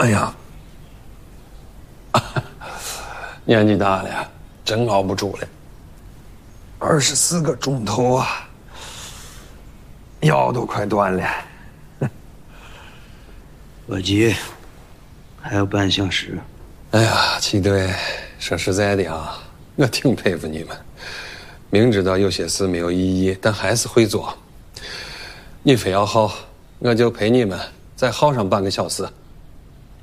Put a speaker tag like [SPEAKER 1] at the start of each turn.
[SPEAKER 1] 哎呀，年纪大了呀，真熬不住了。24个钟头啊，腰都快断了。
[SPEAKER 2] 我急，还有半小时。
[SPEAKER 1] 哎呀，齐队，说实在的啊，我挺佩服你们，明知道有些事没有意义，但还是会做。你非要耗，我就陪你们再耗上半个小时。